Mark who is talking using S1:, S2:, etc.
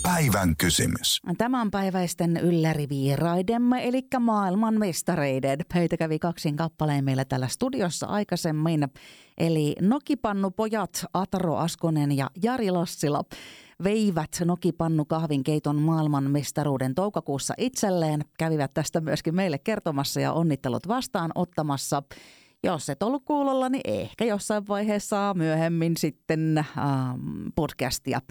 S1: Päivän kysymys.
S2: Tämänpäiväisten yllärivieraidemme, eli maailmanmestareiden. Heitä kävi kaksin kappaleen meillä täällä studiossa aikaisemmin. Eli nokipannupojat Ataro Askonen ja Jari Lassila veivät nokipannukahvin keiton maailmanmestaruuden toukokuussa itselleen. Kävivät tästä myöskin meille kertomassa ja onnittelut vastaan ottamassa. Jos et ollut kuulolla, niin ehkä jossain vaiheessa myöhemmin sitten podcastia